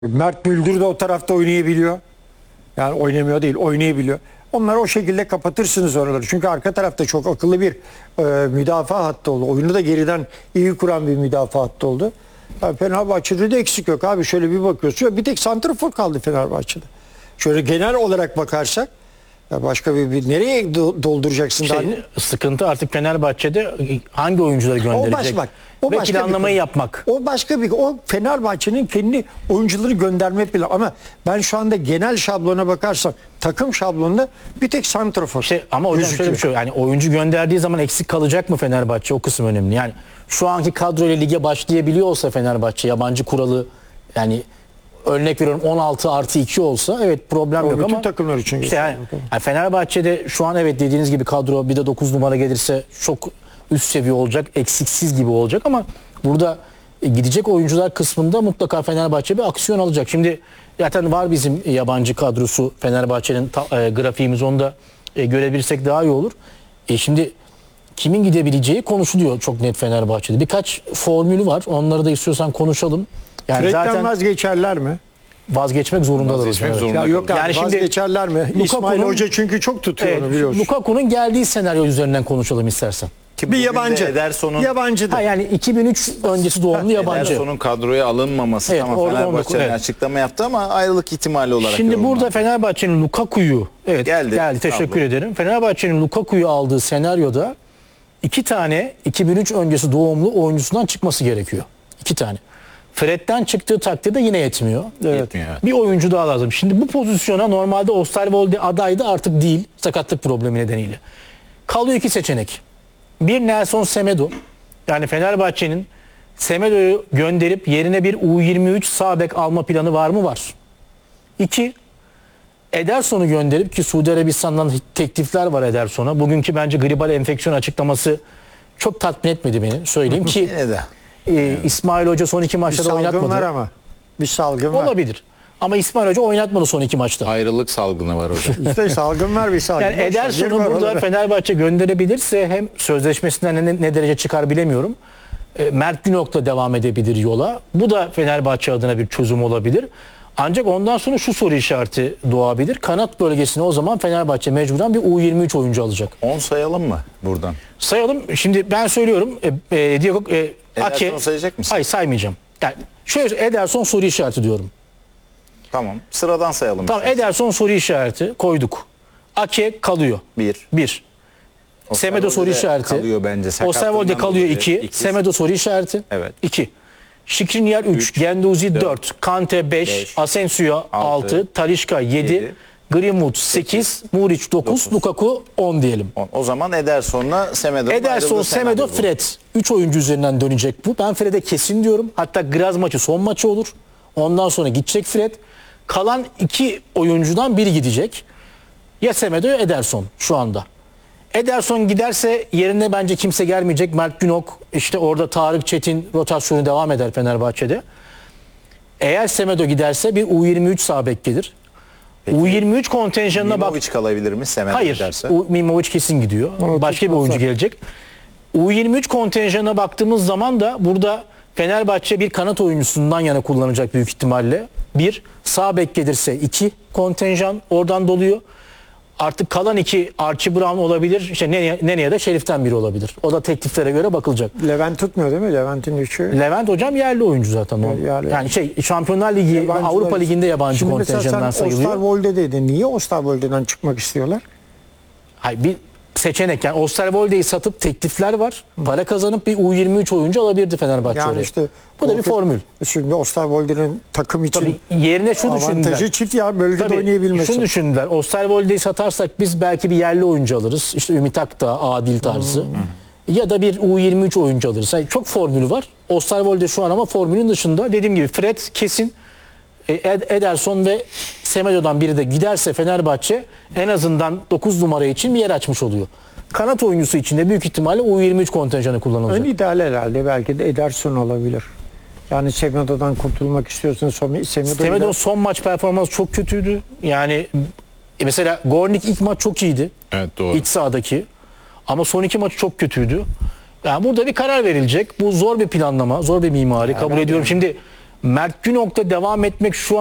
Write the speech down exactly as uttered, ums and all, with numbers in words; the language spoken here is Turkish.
Mert Müldür de o tarafta oynayabiliyor. Yani oynamıyor değil, oynayabiliyor. Onları o şekilde kapatırsınız oraları. Çünkü arka tarafta çok akıllı bir e, müdafaa hattı oldu. Oyunu da geriden iyi kuran bir müdafaa hattı oldu. Yani Fenerbahçe'de de eksik yok abi. Şöyle bir bakıyorsun. Bir tek santrafor kaldı Fenerbahçe'de. Şöyle genel olarak bakarsak ya başka bir, bir nereye do- dolduracaksın Şey, daha? sıkıntı artık Fenerbahçe'de hangi oyuncuları gönderecek O baş- bak, o ve başka bir planlamayı konu. yapmak. O başka bir o Fenerbahçe'nin kendi oyuncuları gönderme planı. Ama ben şu anda genel şablona bakarsam takım şablonunda bir tek santrafor. Şey, ama hocam gözüküyor. şöyle bir şey, yani oyuncu gönderdiği zaman eksik kalacak mı Fenerbahçe? O kısım önemli. Yani şu anki kadroyla lige başlayabiliyor olsa Fenerbahçe, yabancı kuralı, yani örnek veriyorum on altı artı iki olsa evet problem O yok bütün ama takımlar için işte yani, geçerli. yani Fenerbahçe'de şu an evet dediğiniz gibi kadro bir de dokuz numara gelirse çok üst seviye olacak, eksiksiz gibi olacak ama burada e, gidecek oyuncular kısmında mutlaka Fenerbahçe bir aksiyon alacak. Şimdi zaten var bizim yabancı kadrosu Fenerbahçe'nin ta- e, grafiğimiz, onu da e, görebilirsek daha iyi olur. E, şimdi kimin gidebileceği konuşuluyor çok net Fenerbahçe'de. Birkaç formülü var. Onları da istiyorsan konuşalım. Yani Fred'den zaten vazgeçerler mi? vazgeçmek zorundalar Vazgeçmek hocam. Evet. zorunda. Ya yok abi, Yani şimdi vazgeçerler mi? Lukaku'nun- İsmail Hoca çünkü çok tutuyor Evet, onu biliyorsun. Lukaku'nun geldiği senaryo üzerinden konuşalım istersen. Ki Bir bugün de yabancı. Ederson'un Yabancı da. Ha, yani iki bin üç öncesi doğumlu yabancı. Ederson'un kadroya alınmaması, Evet, tamam, orada- Fenerbahçe'nin evet. açıklama yaptı ama ayrılık ihtimali olarak Şimdi yorumlandı. burada Fenerbahçe'nin Lukaku'yu evet Geldi. geldi, teşekkür Tablo. ederim. Fenerbahçe'nin Lukaku'yu aldığı senaryoda iki tane iki bin üç öncesi doğumlu oyuncusundan çıkması gerekiyor. İki tane. Fred'den çıktığı takdirde yine yetmiyor. Yetmiyor, evet. Bir oyuncu daha lazım. Şimdi bu pozisyona normalde Osterwolde adaydı, artık değil, sakatlık problemi nedeniyle. Kalıyor iki seçenek. Bir Nelson Semedo. Yani Fenerbahçe'nin Semedo'yu gönderip yerine bir U yirmi üç sağ bek alma planı var mı? Var. İki, Ederson'u gönderip, ki Suudi Arabistan'dan teklifler var Ederson'a. Bugünkü bence gribal enfeksiyon açıklaması çok tatmin etmedi beni, söyleyeyim ki Yine de. e, İsmail Hoca son iki Bir maçta da salgın oynatmadı. var ama. Bir salgın var. Olabilir. Ama İsmail Hoca oynatmadı son iki maçta. Ayrılık salgını var hocam. İşte salgın var, bir salgın Yani var. Ederson'u Salgın var burada orada. Fenerbahçe gönderebilirse hem sözleşmesinden ne, ne derece çıkar bilemiyorum. E, Mert Günok'la devam edebilir yola. Bu da Fenerbahçe adına bir çözüm olabilir. Ancak ondan sonra şu soru işareti doğabilir. Kanat bölgesine o zaman Fenerbahçe mecburen bir U yirmi üç oyuncu alacak. on sayalım mı buradan? Sayalım. Şimdi ben söylüyorum. E, e, Diego, e, Ederson'u Ake, sayacak mısın? hayır saymayacağım. Yani şöyle, Ederson soru işareti diyorum. Tamam. Sıradan sayalım. Tamam, istersen. Ederson soru işareti koyduk. Ake kalıyor. Bir. Bir. Semedo soru Osterwolde işareti. kalıyor bence. Osterwolde Sakatlığından kalıyor dolayı. iki. İki. Semedo soru işareti. Evet. iki. Şikrinyar üç. Üç. Genduzi dört. Kante beş. Beş. Asensio altı. Talisca yedi. Yedi. Greenwood sekiz. Muric dokuz. Lukaku on diyelim. On. O zaman Ederson'la Semedo. Ederson, Semedo, Fred. üç oyuncu üzerinden dönecek bu. Ben Fred'e kesin diyorum. Hatta Graz maçı son maçı olur. Ondan sonra gidecek Fred. Kalan iki oyuncudan biri gidecek. Ya Semedo ya Ederson şu anda. Ederson giderse yerine bence kimse gelmeyecek. Mert Günok, işte orada Tarık Çetin rotasyonu devam eder Fenerbahçe'de. Eğer Semedo giderse bir U yirmi üç sağ bek gelir. U yirmi üç kontenjanına bak. Mimovic kalabilir mi Semedo Hayır. giderse? U- Mimovic kesin gidiyor. O Başka bir oyuncu tutmazlar. gelecek. U yirmi üç kontenjanına baktığımız zaman da burada Fenerbahçe bir kanat oyuncusundan yana kullanacak büyük ihtimalle. Bir, sağ bek gelirse iki kontenjan oradan doluyor. Artık kalan iki Archie Brown olabilir. İşte Nene, Nene ya da Şerif'ten biri olabilir. O da tekliflere göre bakılacak. Levent tutmuyor değil mi? Levent'in üçü. Levent hocam yerli oyuncu zaten. o. Yerli. Yani şey Şampiyonlar Ligi, Yabancılar- Avrupa Ligi'nde yabancı Şimdi mesela kontenjanından sen sayılıyor. Osterwolde dedin. Niye Osterwolde'den çıkmak istiyorlar? Hayır, bir seçenek, yani Osterwolde'yi satıp teklifler var. Para kazanıp bir U yirmi üç oyuncu alabilirdi Fenerbahçe Yani oraya. işte Bu da bir formül. Şimdi Osterwolde'nin takım için Tabii yerine şu düşündüler. avantajı çift ya, bölgede Tabii oynayabilmesi. şunu düşündüler. Osterwolde'yi satarsak biz belki bir yerli oyuncu alırız. İşte Ümit Akdağ, Adil tarzı. Ya da bir U yirmi üç oyuncu alırız. Yani çok formülü var. Osterwolde şu an ama formülün dışında. Dediğim gibi Fred kesin. E, Ed- Ederson ve Semedo'dan biri de giderse Fenerbahçe en azından dokuz numara için bir yer açmış oluyor. Kanat oyuncusu için de büyük ihtimalle U yirmi üç kontenjanı kullanılacak. Ön ideal herhalde, belki de Ederson olabilir. Yani Semedo'dan kurtulmak istiyorsun. Semedo Semedo'nun son maç performansı çok kötüydü. Yani e, mesela Gornik ilk maç çok iyiydi. Evet, doğru. İç sahadaki. Ama son iki maçı çok kötüydü. Yani burada bir karar verilecek. Bu zor bir planlama, zor bir mimari. Kabul ben ediyorum. de- Şimdi Mert Günok'ta devam etmek şu